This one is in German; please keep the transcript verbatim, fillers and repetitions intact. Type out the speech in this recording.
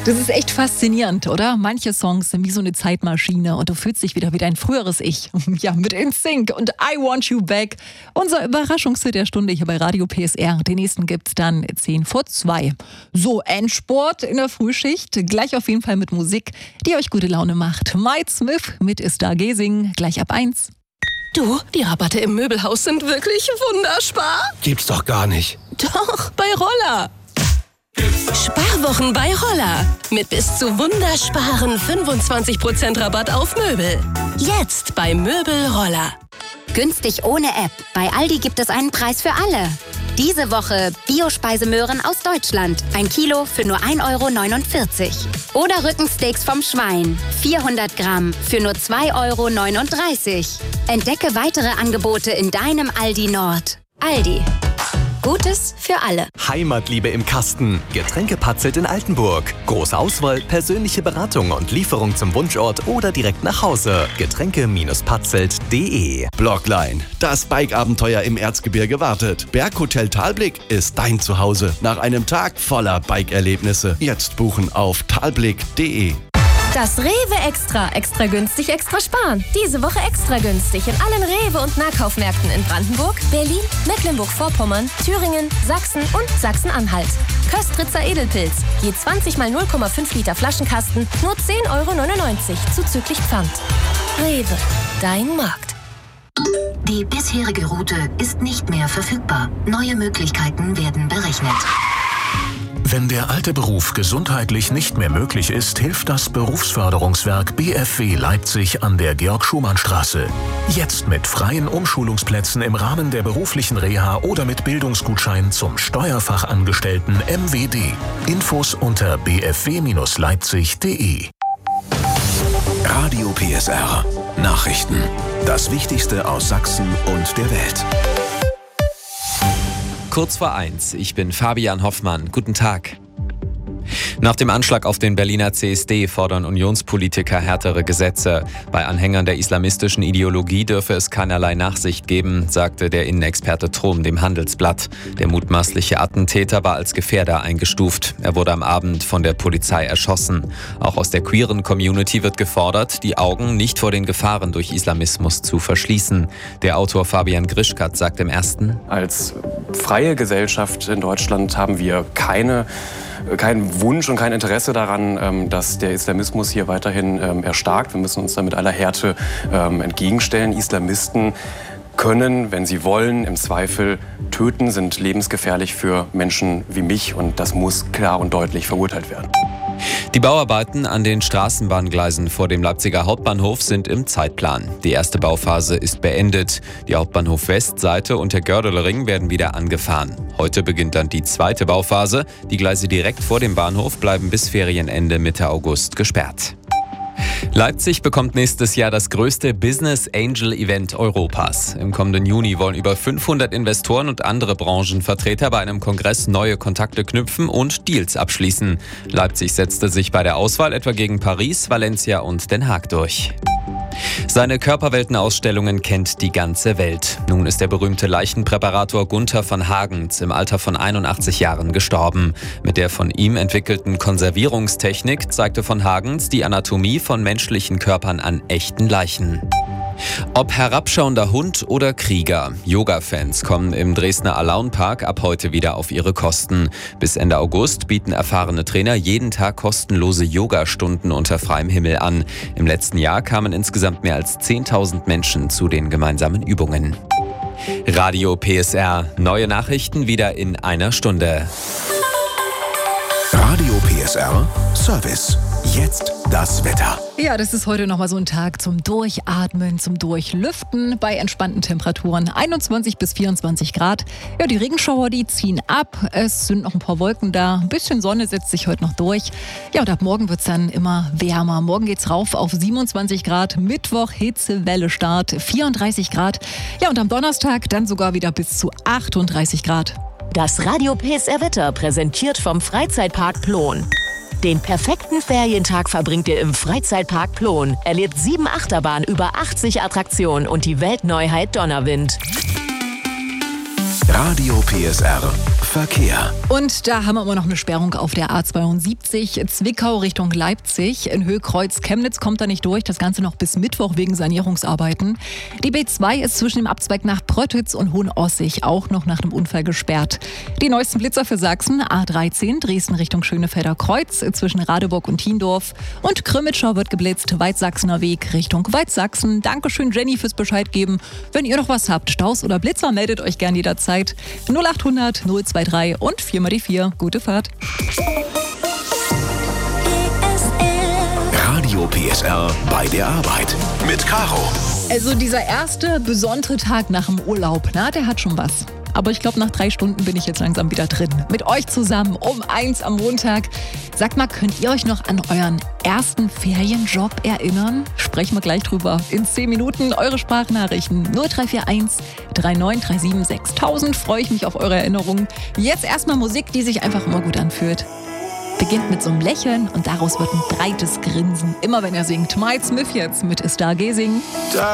Das ist echt faszinierend, oder? Manche Songs sind wie so eine Zeitmaschine und du fühlst dich wieder wie dein früheres Ich. Ja, mit In Sync und I Want You Back. Unser Überraschungshit der Stunde hier bei Radio P S R. Den nächsten gibt's dann zehn vor zwei. So, Endsport in der Frühschicht. Gleich auf jeden Fall mit Musik, die euch gute Laune macht. Mike Smith mit Stargazing, gleich ab eins. Du, die Rabatte im Möbelhaus sind wirklich wunderspar. Gibt's doch gar nicht. Doch, bei Roller. Sparwochen bei Roller. Mit bis zu wundersparen fünfundzwanzig Prozent Rabatt auf Möbel. Jetzt bei Möbel Roller. Günstig ohne App. Bei Aldi gibt es einen Preis für alle. Diese Woche Biospeisemöhren aus Deutschland. Ein Kilo für nur ein Euro neunundvierzig. Oder Rückensteaks vom Schwein. vierhundert Gramm für nur zwei Euro neununddreißig. Entdecke weitere Angebote in deinem Aldi Nord. Aldi. Gutes für alle. Heimatliebe im Kasten. Getränke Patzelt in Altenburg. Große Auswahl, persönliche Beratung und Lieferung zum Wunschort oder direkt nach Hause. Getränke Patzelt punkt de. Blockline. Das Bike-Abenteuer im Erzgebirge wartet. Berghotel Talblick ist dein Zuhause. Nach einem Tag voller Bike-Erlebnisse. Jetzt buchen auf talblick punkt de. Das Rewe Extra. Extra günstig, extra sparen. Diese Woche extra günstig in allen Rewe- und Nahkaufmärkten in Brandenburg, Berlin, Mecklenburg-Vorpommern, Thüringen, Sachsen und Sachsen-Anhalt. Köstritzer Edelpilz. Je zwanzig mal null Komma fünf Liter Flaschenkasten, nur zehn Euro neunundneunzig zuzüglich Pfand. Rewe. Dein Markt. Die bisherige Route ist nicht mehr verfügbar. Neue Möglichkeiten werden berechnet. Wenn der alte Beruf gesundheitlich nicht mehr möglich ist, hilft das Berufsförderungswerk B F W Leipzig an der Georg-Schumann-Straße. Jetzt mit freien Umschulungsplätzen im Rahmen der beruflichen Reha oder mit Bildungsgutschein zum Steuerfachangestellten M W D. Infos unter b f w Bindestrich leipzig punkt de. Radio P S R. Nachrichten. Das Wichtigste aus Sachsen und der Welt. Kurz vor eins, ich bin Fabian Hoffmann. Guten Tag. Nach dem Anschlag auf den Berliner C S D fordern Unionspolitiker härtere Gesetze. Bei Anhängern der islamistischen Ideologie dürfe es keinerlei Nachsicht geben, sagte der Innenexperte Trom dem Handelsblatt. Der mutmaßliche Attentäter war als Gefährder eingestuft. Er wurde am Abend von der Polizei erschossen. Auch aus der queeren Community wird gefordert, die Augen nicht vor den Gefahren durch Islamismus zu verschließen. Der Autor Fabian Grischkat sagt im Ersten: Als freie Gesellschaft in Deutschland haben wir keine kein Wunsch und kein Interesse daran, dass der Islamismus hier weiterhin erstarkt. Wir müssen uns da mit aller Härte entgegenstellen. Islamisten können, wenn sie wollen, im Zweifel töten, sind lebensgefährlich für Menschen wie mich und das muss klar und deutlich verurteilt werden. Die Bauarbeiten an den Straßenbahngleisen vor dem Leipziger Hauptbahnhof sind im Zeitplan. Die erste Bauphase ist beendet. Die Hauptbahnhof-Westseite und der Gördelring werden wieder angefahren. Heute beginnt dann die zweite Bauphase. Die Gleise direkt vor dem Bahnhof bleiben bis Ferienende Mitte August gesperrt. Leipzig bekommt nächstes Jahr das größte Business Angel Event Europas. Im kommenden Juni wollen über fünfhundert Investoren und andere Branchenvertreter bei einem Kongress neue Kontakte knüpfen und Deals abschließen. Leipzig setzte sich bei der Auswahl etwa gegen Paris, Valencia und Den Haag durch. Seine Körperweltenausstellungen kennt die ganze Welt. Nun ist der berühmte Leichenpräparator Gunther von Hagens im Alter von einundachtzig Jahren gestorben. Mit der von ihm entwickelten Konservierungstechnik zeigte von Hagens die Anatomie von menschlichen Körpern an echten Leichen. Ob herabschauender Hund oder Krieger, Yoga-Fans kommen im Dresdner Alaun-Park ab heute wieder auf ihre Kosten. Bis Ende August bieten erfahrene Trainer jeden Tag kostenlose Yogastunden unter freiem Himmel an. Im letzten Jahr kamen insgesamt mehr als zehntausend Menschen zu den gemeinsamen Übungen. Radio P S R, neue Nachrichten wieder in einer Stunde. Radio P S R Service. Jetzt das Wetter. Ja, das ist heute nochmal so ein Tag zum Durchatmen, zum Durchlüften bei entspannten Temperaturen. einundzwanzig bis vierundzwanzig Grad. Ja, die Regenschauer, die ziehen ab. Es sind noch ein paar Wolken da. Ein bisschen Sonne setzt sich heute noch durch. Ja, und ab morgen wird es dann immer wärmer. Morgen geht's rauf auf siebenundzwanzig Grad. Mittwoch Hitzewelle Start, vierunddreißig Grad. Ja, und am Donnerstag dann sogar wieder bis zu achtunddreißig Grad. Das Radio P S R Wetter präsentiert vom Freizeitpark Plon. Den perfekten Ferientag verbringt ihr im Freizeitpark Plon. Erlebt sieben Achterbahnen, über achtzig Attraktionen und die Weltneuheit Donnerwind. Radio P S R Verkehr. Und da haben wir immer noch eine Sperrung auf der A zweiundsiebzig, Zwickau Richtung Leipzig. In Höhe-Kreuz Chemnitz kommt da nicht durch, das Ganze noch bis Mittwoch wegen Sanierungsarbeiten. Die B zwei ist zwischen dem Abzweig nach Pröttitz und Hohenossig auch noch nach dem Unfall gesperrt. Die neuesten Blitzer für Sachsen, A dreizehn, Dresden Richtung Schönefelder Kreuz, zwischen Radeburg und Thiendorf. Und Krümmitschau wird geblitzt, Weizsachsener Weg Richtung Weizsachsen. Dankeschön Jenny fürs Bescheid geben. Wenn ihr noch was habt, Staus oder Blitzer, meldet euch gern jederzeit. null achthundert null zwei drei und vier mal die vier. Gute Fahrt. Radio P S R bei der Arbeit mit Caro. Also dieser erste besondere Tag nach dem Urlaub, na, der hat schon was. Aber ich glaube, nach drei Stunden bin ich jetzt langsam wieder drin. Mit euch zusammen um eins am Montag. Sagt mal, könnt ihr euch noch an euren ersten Ferienjob erinnern? Sprechen wir gleich drüber. In zehn Minuten eure Sprachnachrichten. null drei vier eins drei neun drei sieben sechstausend. Freue ich mich auf eure Erinnerungen. Jetzt erstmal Musik, die sich einfach immer gut anfühlt. Beginnt mit so einem Lächeln und daraus wird ein breites Grinsen. Immer wenn er singt. Mike Smith jetzt mit Stargazing.